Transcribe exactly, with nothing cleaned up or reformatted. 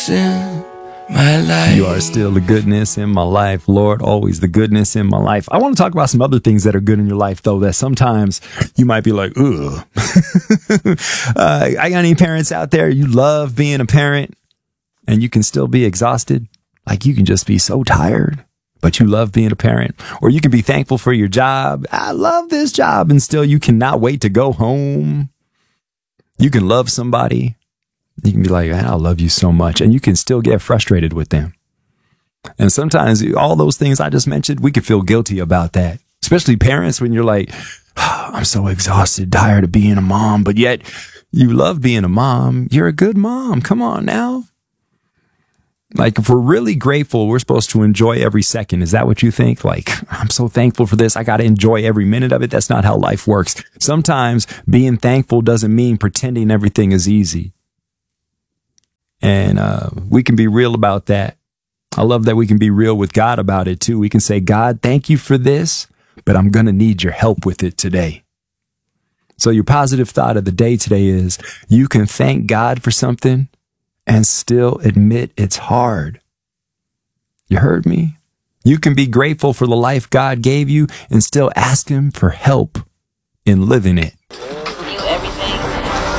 goodness in my life. You are still the goodness in my life, Lord. Always the goodness in my life. I want to talk about some other things that are good in your life, though, that sometimes you might be like, ugh. uh, I got any parents out there? You love being a parent and you can still be exhausted. Like you can just be so tired, but you love being a parent. Or you can be thankful for your job. I love this job. And still you cannot wait to go home. You can love somebody. You can be like, I love you so much. And you can still get frustrated with them. And sometimes all those things I just mentioned, we could feel guilty about that. Especially parents, when you're like, oh, I'm so exhausted, tired of being a mom. But yet you love being a mom. You're a good mom. Come on now. Like, if we're really grateful, we're supposed to enjoy every second. Is that what you think? Like, I'm so thankful for this. I got to enjoy every minute of it. That's not how life works. Sometimes being thankful doesn't mean pretending everything is easy. And uh, we can be real about that. I love that we can be real with God about it, too. We can say, God, thank you for this, but I'm going to need your help with it today. So your positive thought of the day today is you can thank God for something and still admit it's hard. You heard me? You can be grateful for the life God gave you and still ask him for help in living it.